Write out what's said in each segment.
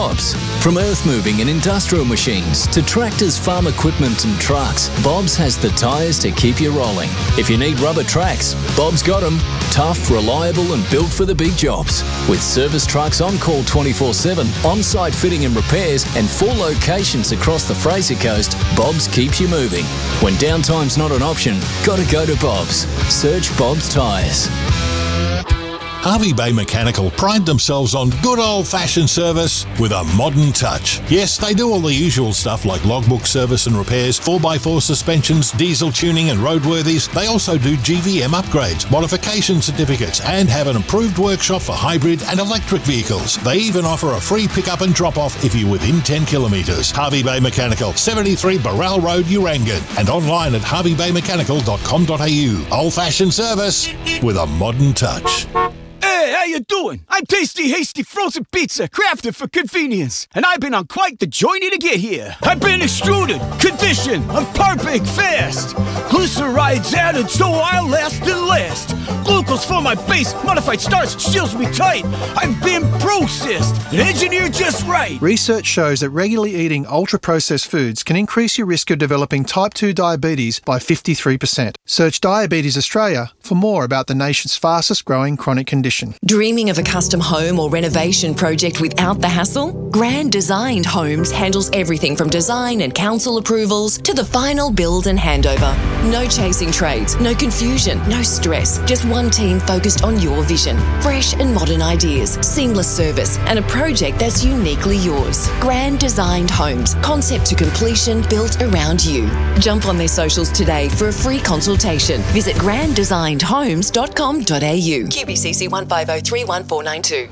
Bob's. From earth-moving and industrial machines to tractors, farm equipment and trucks, Bob's has the tyres to keep you rolling. If you need rubber tracks, Bob's got them. Tough, reliable and built for the big jobs. With service trucks on call 24/7, on-site fitting and repairs and 4 locations across the Fraser Coast, Bob's keeps you moving. When downtime's not an option, gotta go to Bob's. Search Bob's Tyres. Hervey Bay Mechanical pride themselves on good old-fashioned service with a modern touch. Yes, they do all the usual stuff like logbook service and repairs, 4x4 suspensions, diesel tuning and roadworthies. They also do GVM upgrades, modification certificates and have an approved workshop for hybrid and electric vehicles. They even offer a free pick-up and drop-off if you're within 10 kilometres. Hervey Bay Mechanical, 73 Burrell Road, Urangan, and online at harveybaymechanical.com.au. Old-fashioned service with a modern touch. Hey, how you doing? I'm Tasty Hasty Frozen Pizza, crafted for convenience. And I've been on quite the journey to get here. I've been extruded, conditioned, I'm perfect fast. Glyceride's added so I'll last and last. Glucose for my base, modified starch seals me tight. I've been processed and engineered just right. Research shows that regularly eating ultra-processed foods can increase your risk of developing type 2 diabetes by 53%. Search Diabetes Australia for more about the nation's fastest growing chronic condition. Dreaming of a custom home or renovation project without the hassle? Grand Designed Homes handles everything from design and council approvals to the final build and handover. No chasing trades, no confusion, no stress. Just one team focused on your vision. Fresh and modern ideas, seamless service, and a project that's uniquely yours. Grand Designed Homes, concept to completion, built around you. Jump on their socials today for a free consultation. Visit granddesignedhomes.com.au. QBCC 15031492.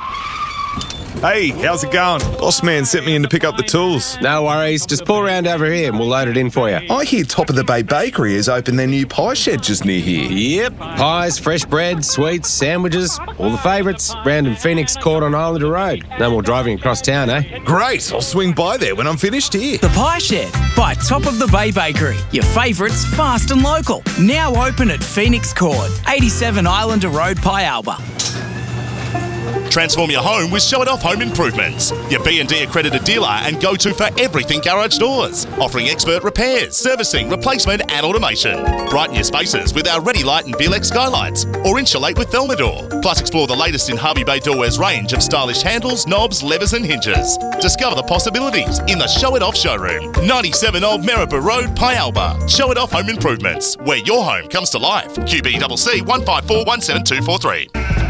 Hey, how's it going? Boss man sent me in to pick up the tools. No worries, just pull around over here and we'll load it in for you. I hear Top of the Bay Bakery has opened their new pie shed just near here. Yep, pies, fresh bread, sweets, sandwiches, all the favourites. Brandon Phoenix Court on Islander Road. No more driving across town, eh? Great, I'll swing by there when I'm finished here. The Pie Shed by Top of the Bay Bakery. Your favourites, fast and local. Now open at Phoenix Court, 87 Islander Road, Pie Alba. Transform your home with Show It Off Home Improvements. Your B&D accredited dealer and go-to for everything garage doors. Offering expert repairs, servicing, replacement and automation. Brighten your spaces with our Ready Light and VLEX skylights or insulate with Thermador. Plus explore the latest in Hervey Bay Doorware's range of stylish handles, knobs, levers and hinges. Discover the possibilities in the Show It Off showroom. 97 Old Maribor Road, Pie Alba. Show It Off Home Improvements, where your home comes to life. QBCC 154 17243.